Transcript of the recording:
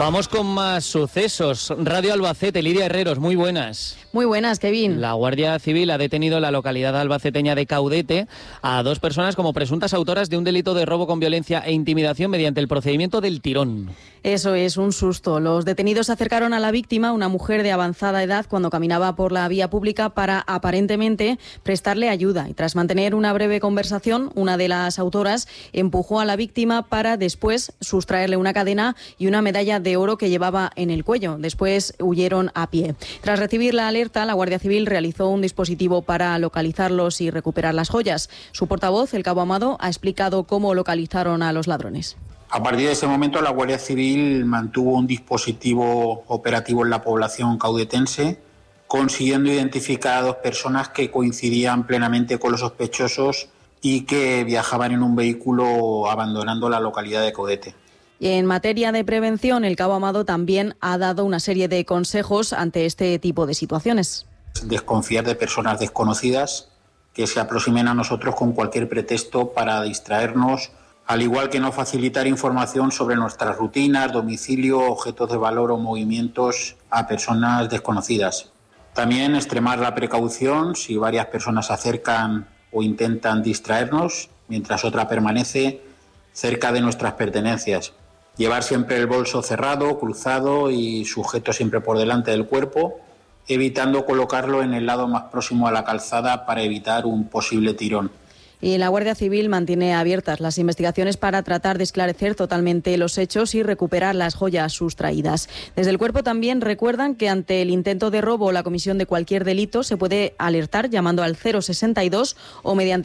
Vamos con más sucesos. Radio Albacete, Lidia Herreros, muy buenas. Muy buenas, Kevin. La Guardia Civil ha detenido en la localidad albaceteña de Caudete a 2 personas como presuntas autoras de un delito de robo con violencia e intimidación mediante el procedimiento del tirón. Eso es, un susto. Los detenidos se acercaron a la víctima, una mujer de avanzada edad, cuando caminaba por la vía pública para aparentemente prestarle ayuda. Y tras mantener una breve conversación, una de las autoras empujó a la víctima para después sustraerle una cadena y una medalla de oro que llevaba en el cuello. Después huyeron a pie. Tras recibir la alerta, la Guardia Civil realizó un dispositivo para localizarlos y recuperar las joyas. Su portavoz, el cabo Amado, ha explicado cómo localizaron a los ladrones. A partir de ese momento, la Guardia Civil mantuvo un dispositivo operativo en la población caudetense, consiguiendo identificar a 2 personas que coincidían plenamente con los sospechosos y que viajaban en un vehículo abandonando la localidad de Caudete. Y en materia de prevención, el cabo Amado también ha dado una serie de consejos ante este tipo de situaciones. Desconfiar de personas desconocidas que se aproximen a nosotros con cualquier pretexto para distraernos, al igual que no facilitar información sobre nuestras rutinas, domicilio, objetos de valor o movimientos a personas desconocidas. También extremar la precaución si varias personas se acercan o intentan distraernos, mientras otra permanece cerca de nuestras pertenencias. Llevar siempre el bolso cerrado, cruzado y sujeto siempre por delante del cuerpo, evitando colocarlo en el lado más próximo a la calzada para evitar un posible tirón. Y la Guardia Civil mantiene abiertas las investigaciones para tratar de esclarecer totalmente los hechos y recuperar las joyas sustraídas. Desde el Cuerpo también recuerdan que ante el intento de robo o la comisión de cualquier delito se puede alertar llamando al 062 o mediante